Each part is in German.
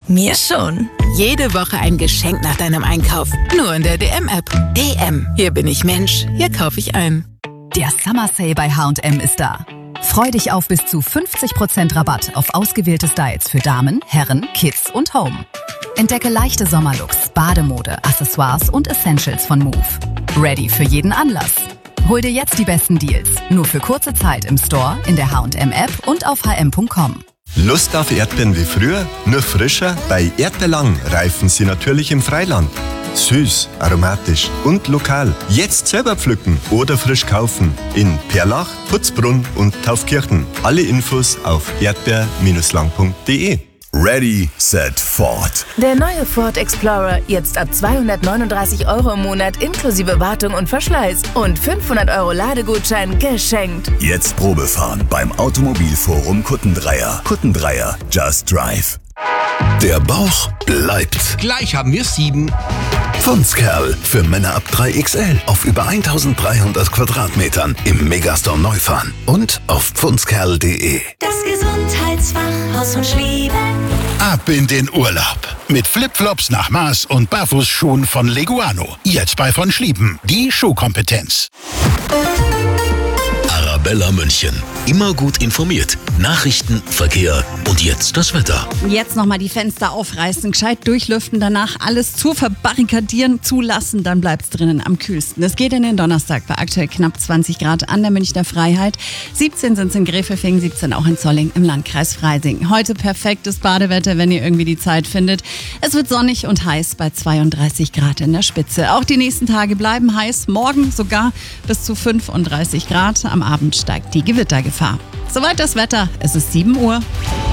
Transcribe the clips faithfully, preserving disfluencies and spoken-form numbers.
Mir schon. Jede Woche ein Geschenk nach deinem Einkauf. Nur in der D M-App. D M. Hier bin ich Mensch. Hier kaufe ich ein. Der Summer Sale bei H und M ist da. Freu dich auf bis zu fünfzig Prozent Rabatt auf ausgewählte Styles für Damen, Herren, Kids und Home. Entdecke leichte Sommerlooks, Bademode, Accessoires und Essentials von Move. Ready für jeden Anlass. Hol dir jetzt die besten Deals. Nur für kurze Zeit im Store, in der H und M-App und auf h m punkt com. Lust auf Erdbeeren wie früher? Nur frischer? Bei Erdbeerlang reifen sie natürlich im Freiland. Süß, aromatisch und lokal. Jetzt selber pflücken oder frisch kaufen. In Perlach, Putzbrunn und Taufkirchen. Alle Infos auf erdbeer lang punkt de. Ready, set, Ford. Der neue Ford Explorer jetzt ab zweihundertneununddreißig Euro im Monat inklusive Wartung und Verschleiß und fünfhundert Euro Ladegutschein geschenkt. Jetzt Probefahren beim Automobilforum Kuttendreier. Kuttendreier, just drive. Der Bauch bleibt. Gleich haben wir sieben. Pfundskerl für Männer ab drei X L auf über eintausenddreihundert Quadratmetern im Megastore Neufahren und auf pfundskerl punkt de. Das Gesundheitsfachhaus von Schlieben. Ab in den Urlaub. Mit Flipflops nach Maß und Barfußschuhen von Leguano. Jetzt bei von Schlieben. Die Schuhkompetenz. Arabella München. Immer gut informiert. Nachrichten, Verkehr und jetzt das Wetter. Jetzt nochmal die Fenster aufreißen, gescheit durchlüften, danach alles zu verbarrikadieren, zulassen, dann bleibt's drinnen am kühlsten. Es geht in den Donnerstag bei aktuell knapp zwanzig Grad an der Münchner Freiheit. siebzehn sind es in Gräfelfing, siebzehn auch in Zolling im Landkreis Freising. Heute perfektes Badewetter, wenn ihr irgendwie die Zeit findet. Es wird sonnig und heiß bei zweiunddreißig Grad in der Spitze. Auch die nächsten Tage bleiben heiß, morgen sogar bis zu fünfunddreißig Grad. Am Abend steigt die Gewittergefahr. Soweit das Wetter. Es ist sieben Uhr.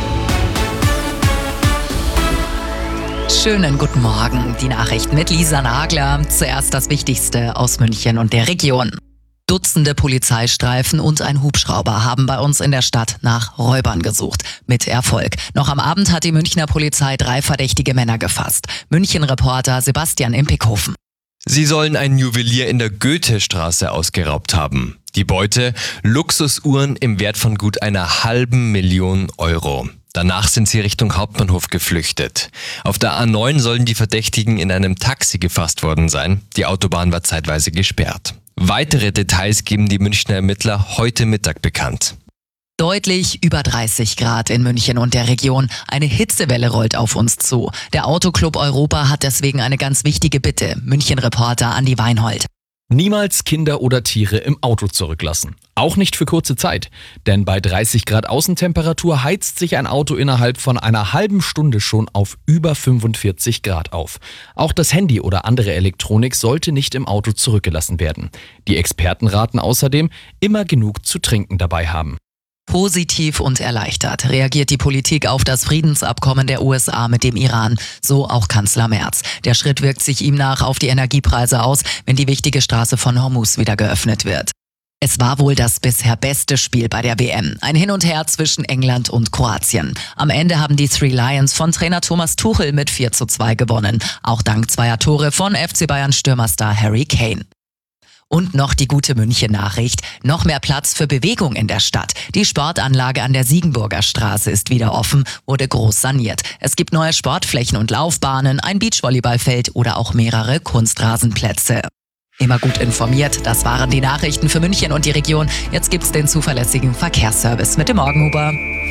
Schönen guten Morgen. Die Nachrichten mit Lisa Nagler. Zuerst das Wichtigste aus München und der Region. Dutzende Polizeistreifen und ein Hubschrauber haben bei uns in der Stadt nach Räubern gesucht. Mit Erfolg. Noch am Abend hat die Münchner Polizei drei verdächtige Männer gefasst. München-Reporter Sebastian Impikhofen. Sie sollen einen Juwelier in der Goethestraße ausgeraubt haben. Die Beute: Luxusuhren im Wert von gut einer halben Million Euro. Danach sind sie Richtung Hauptbahnhof geflüchtet. Auf der A neun sollen die Verdächtigen in einem Taxi gefasst worden sein. Die Autobahn war zeitweise gesperrt. Weitere Details geben die Münchner Ermittler heute Mittag bekannt. Deutlich über dreißig Grad in München und der Region. Eine Hitzewelle rollt auf uns zu. Der Autoclub Europa hat deswegen eine ganz wichtige Bitte. München-Reporter Andi Weinhold. Niemals Kinder oder Tiere im Auto zurücklassen. Auch nicht für kurze Zeit. Denn bei dreißig Grad Außentemperatur heizt sich ein Auto innerhalb von einer halben Stunde schon auf über fünfundvierzig Grad auf. Auch das Handy oder andere Elektronik sollte nicht im Auto zurückgelassen werden. Die Experten raten außerdem, immer genug zu trinken dabei haben. Positiv und erleichtert reagiert die Politik auf das Friedensabkommen der U S A mit dem Iran. So auch Kanzler Merz. Der Schritt wirkt sich ihm nach auf die Energiepreise aus, wenn die wichtige Straße von Hormuz wieder geöffnet wird. Es war wohl das bisher beste Spiel bei der W M. Ein Hin und Her zwischen England und Kroatien. Am Ende haben die Three Lions von Trainer Thomas Tuchel mit vier zu zwei gewonnen. Auch dank zweier Tore von F C Bayern Stürmerstar Harry Kane. Und noch die gute München-Nachricht. Noch mehr Platz für Bewegung in der Stadt. Die Sportanlage an der Siegenburger Straße ist wieder offen, wurde groß saniert. Es gibt neue Sportflächen und Laufbahnen, ein Beachvolleyballfeld oder auch mehrere Kunstrasenplätze. Immer gut informiert, das waren die Nachrichten für München und die Region. Jetzt gibt's den zuverlässigen Verkehrsservice mit dem Morgenhuber.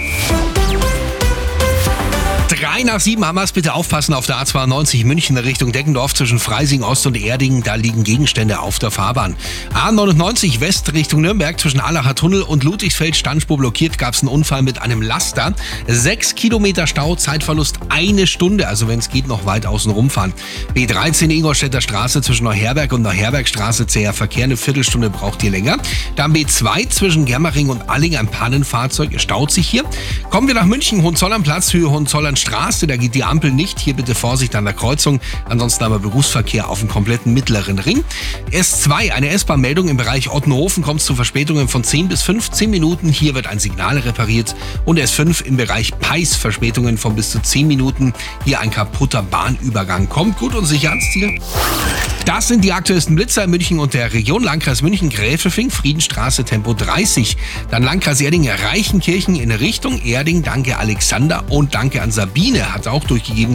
Drei nach sieben haben wir es. Bitte aufpassen auf der A zweiundneunzig München Richtung Deggendorf zwischen Freising Ost und Erding. Da liegen Gegenstände auf der Fahrbahn. A neunundneunzig West Richtung Nürnberg zwischen Allacher Tunnel und Ludwigsfeld Standspur blockiert. Gab es einen Unfall mit einem Laster. Sechs Kilometer Stau, Zeitverlust eine Stunde. Also wenn es geht, noch weit außen rumfahren. B dreizehn Ingolstädter Straße zwischen Neuherberg und Neuherbergstraße zäher Verkehr. Eine Viertelstunde braucht ihr länger. Dann B zwei zwischen Germering und Alling. Ein Pannenfahrzeug. Es staut sich hier. Kommen wir nach München. Hohenzollernplatz, Höhe Hohenzollern Straße, da geht die Ampel nicht. Hier bitte Vorsicht an der Kreuzung. Ansonsten aber Berufsverkehr auf dem kompletten mittleren Ring. S zwei, eine S-Bahn-Meldung im Bereich Ottenhofen, kommt es zu Verspätungen von zehn bis fünfzehn Minuten. Hier wird ein Signal repariert. Und S fünf im Bereich Peis, Verspätungen von bis zu zehn Minuten. Hier ein kaputter Bahnübergang. Kommt gut und sicher ans Ziel. Das sind die aktuellsten Blitzer in München und der Region. Landkreis München, Gräfelfing, Friedenstraße, Tempo dreißig. Dann Landkreis Erding, Reichenkirchen in Richtung Erding. Danke Alexander und danke an Sabine, hat auch durchgegeben.